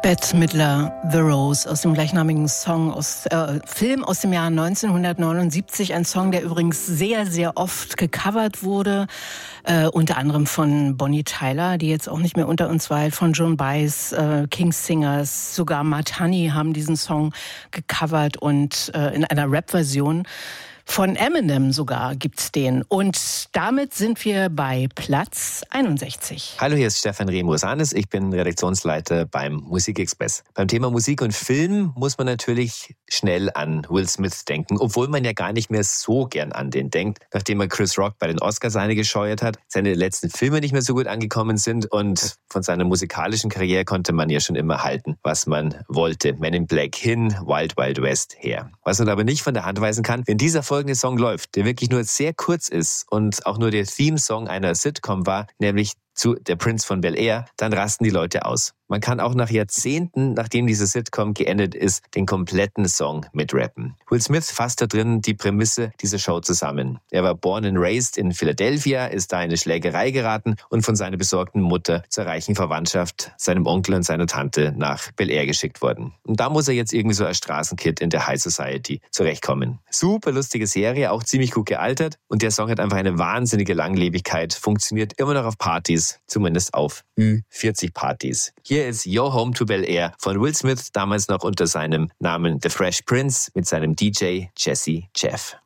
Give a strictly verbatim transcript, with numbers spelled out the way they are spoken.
Bette Midler, The Rose, aus dem gleichnamigen Song aus äh, Film aus dem Jahr neunzehnhundertneunundsiebzig. Ein Song, der übrigens sehr, sehr oft gecovert wurde. Äh, unter anderem von Bonnie Tyler, die jetzt auch nicht mehr unter uns weilt, von Joan Baez, äh, King's Singers, sogar Mud Honey haben diesen Song gecovert und äh, in einer Rap-Version. Von Eminem sogar gibt's den. Und damit sind wir bei Platz einundsechzig. Hallo, hier ist Stefan Remus-Anis. Ich bin Redaktionsleiter beim Musikexpress. Beim Thema Musik und Film muss man natürlich schnell an Will Smith denken, obwohl man ja gar nicht mehr so gern an den denkt, nachdem er Chris Rock bei den Oscars eine gescheuert hat, seine letzten Filme nicht mehr so gut angekommen sind und von seiner musikalischen Karriere konnte man ja schon immer halten, was man wollte. Men in Black hin, Wild Wild West her. Was man aber nicht von der Hand weisen kann, wenn dieser folgende Song läuft, der wirklich nur sehr kurz ist und auch nur der Theme-Song einer Sitcom war, nämlich zu Der Prinz von Bel-Air, dann rasten die Leute aus. Man kann auch nach Jahrzehnten, nachdem diese Sitcom geendet ist, den kompletten Song mitrappen. Will Smith fasst da drin die Prämisse dieser Show zusammen. Er war born and raised in Philadelphia, ist da in eine Schlägerei geraten und von seiner besorgten Mutter zur reichen Verwandtschaft, seinem Onkel und seiner Tante nach Bel-Air geschickt worden. Und da muss er jetzt irgendwie so als Straßenkid in der High Society zurechtkommen. Super lustige Serie, auch ziemlich gut gealtert und der Song hat einfach eine wahnsinnige Langlebigkeit, funktioniert immer noch auf Partys, zumindest auf Ü vierzig Partys. Hier ist Yo Home to Bel-Air von Will Smith, damals noch unter seinem Namen The Fresh Prince mit seinem D J Jesse Jeff.